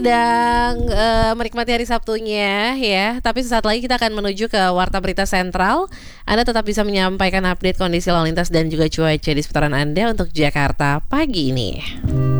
sedang menikmati hari Sabtunya ya. Tapi sesaat lagi kita akan menuju ke Warta Berita Sentral. Anda tetap bisa menyampaikan update kondisi lalu lintas dan juga cuaca di seputaran Anda untuk Jakarta pagi ini.